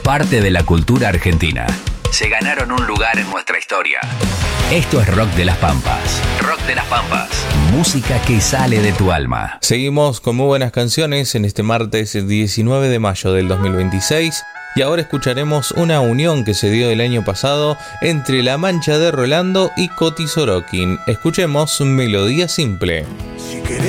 parte de la cultura argentina. Se ganaron un lugar en nuestra historia. Esto es Rock de las Pampas. Rock de las Pampas. Música que sale de tu alma. Seguimos con muy buenas canciones en este martes 19 de mayo del 2026. Y ahora escucharemos una unión que se dio el año pasado entre La Mancha de Rolando y Coti Sorokin. Escuchemos Melodía Simple.